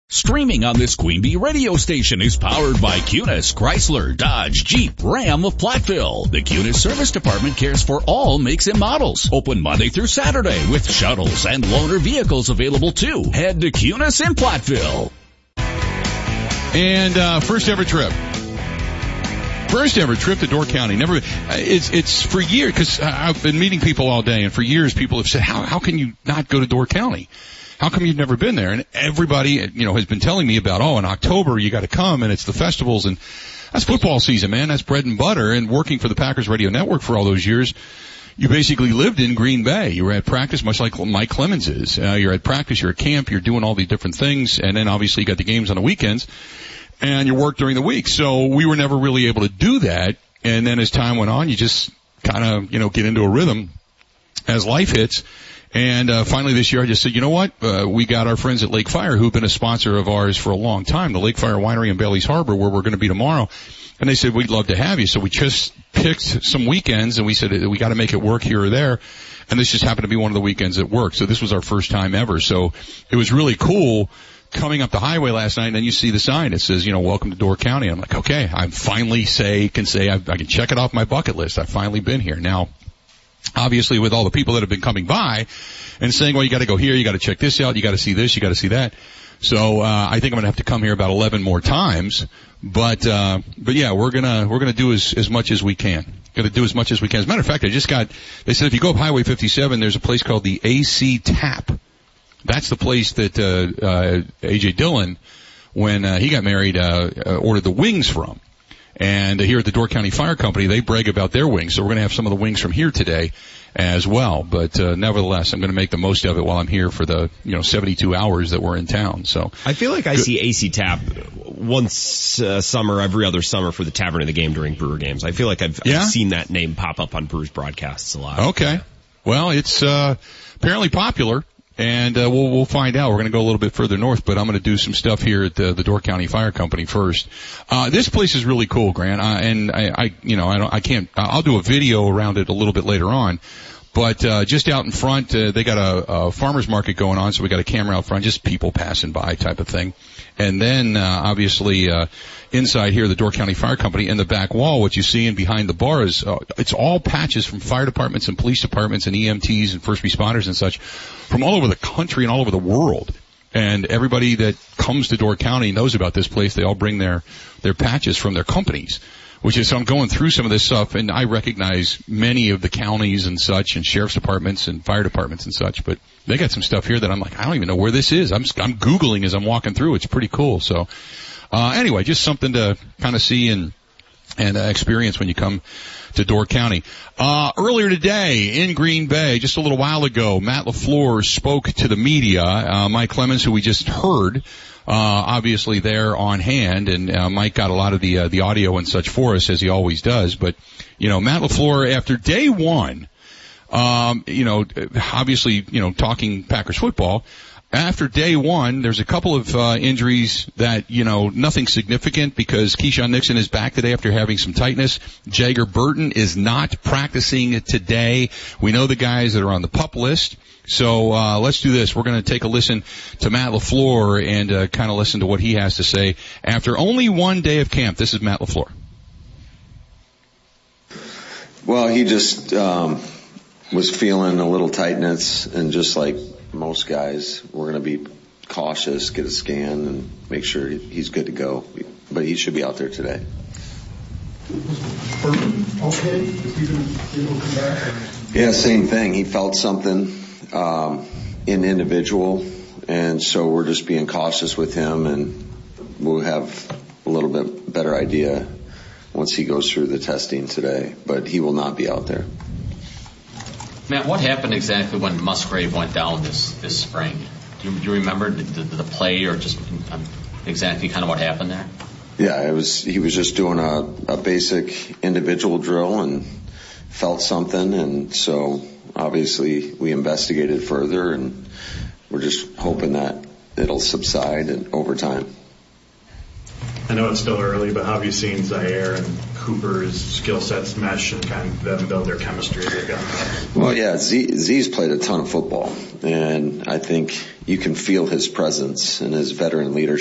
Streaming on this Queen Bee radio station is powered by Cunis, Chrysler, Dodge, Jeep, Ram of Platteville. The Cunis Service Department cares for all makes and models. Open Monday through Saturday with shuttles and loaner vehicles available too. Head to Cunis in Platteville. And first ever trip to Door County. It's for years, because I've been meeting people all day, and for years people have said, how can you not go to Door County? How come you've never been there? And everybody, has been telling me about, in October you got to come, and it's the festivals, and that's football season, man. That's bread and butter. And working for the Packers Radio Network for all those years, you basically lived in Green Bay. You were at practice, much like Mike Clemens is. You're at practice, you're at camp, you're doing all these different things, and then obviously you got the games on the weekends, and you work during the week. So we were never really able to do that. And then as time went on, you just kind of, get into a rhythm as life hits. And finally this year I just said, you know what? We got our friends at Lake Fire, who've been a sponsor of ours for a long time, the Lake Fire Winery in Bailey's Harbor, where we're going to be tomorrow. And they said, we'd love to have you. So we just picked some weekends, and we said, we got to make it work here or there. And this just happened to be one of the weekends that worked. So this was our first time ever. So it was really cool coming up the highway last night, and then you see the sign. It says, welcome to Door County. I'm like, okay, I finally can say I can check it off my bucket list. I've finally been here. Now, obviously, with all the people that have been coming by and saying, well, you got to go here, you got to check this out, you got to see this, you got to see that. So I think I'm going to have to come here about 11 more times. But yeah, we're gonna do as much as we can. Going to do as much as we can. As a matter of fact, they said if you go up Highway 57, there's a place called the AC Tap. That's the place that A.J. Dillon, when he got married, ordered the wings from. And here at the Door County Fire Company, they brag about their wings. So we're going to have some of the wings from here today as well. But nevertheless, I'm going to make the most of it while I'm here for the 72 hours that we're in town. So I feel like I see AC Tap once summer, every other summer for the Tavern of the Game during Brewer games. I feel like I've seen that name pop up on Brewers broadcasts a lot. Okay. Well, it's apparently popular. And we'll find out. We're going to go a little bit further north, but I'm going to do some stuff here at the Door County Fire Company first. This place is really cool, Grant. I'll do a video around it a little bit later on. But just out in front, they got a farmer's market going on, so we got a camera out front, just people passing by type of thing. And then obviously inside here, the Door County Fire Company, in the back wall, what you see in behind the bar is it's all patches from fire departments and police departments and EMTs and first responders and such from all over the country and all over the world. And everybody that comes to Door County knows about this place. They all bring their patches from their companies. So I'm going through some of this stuff, and I recognize many of the counties and such, and sheriff's departments and fire departments and such, but they got some stuff here that I'm like, I don't even know where this is. I'm Googling as I'm walking through. It's pretty cool. So, anyway, just something to kind of see and experience when you come to Door County. Earlier today in Green Bay, just a little while ago, Matt LaFleur spoke to the media. Mike Clemens, who we just heard, obviously there on hand, and Mike got a lot of the audio and such for us, as he always does. But Matt LaFleur, after day one, obviously talking Packers football, after day one, there's a couple of injuries that nothing significant, because Keyshawn Nixon is back today after having some tightness. Jagger Burton is not practicing today. We know the guys that are on the PUP list. So let's do this. We're going to take a listen to Matt LaFleur and kind of listen to what he has to say after only one day of camp. This is Matt LaFleur. Well, he just was feeling a little tightness, and just like most guys, we're going to be cautious, get a scan, and make sure he's good to go. But he should be out there today. Okay, is he going to be able to come back? Yeah, same thing. He felt something in individual, and so we're just being cautious with him, and we'll have a little bit better idea once he goes through the testing today. But he will not be out there. Matt, what happened exactly when Musgrave went down this spring? Do you remember the play, or just exactly kind of what happened there? Yeah, he was just doing a basic individual drill and felt something, and so obviously we investigated further, and we're just hoping that it'll subside over time. I know it's still early, but how have you seen Zaire and Cooper's skill sets mesh and kind of them build their chemistry as they've gotten? Well, yeah, Z's played a ton of football, and I think you can feel his presence and his veteran leadership.